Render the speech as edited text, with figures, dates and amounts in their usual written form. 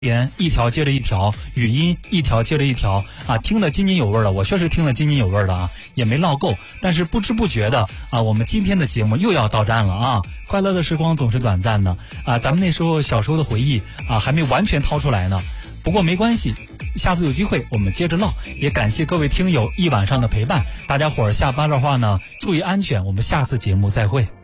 言一条接着一条，语音一条接着一条啊，听得津津有味了。我确实听得津津有味的啊，也没唠够。但是不知不觉的啊，我们今天的节目又要到站了啊！快乐的时光总是短暂的啊，咱们那时候小时候的回忆啊，还没完全掏出来呢。不过没关系，下次有机会我们接着唠。也感谢各位听友一晚上的陪伴，大家伙儿下班的话呢，注意安全。我们下次节目再会。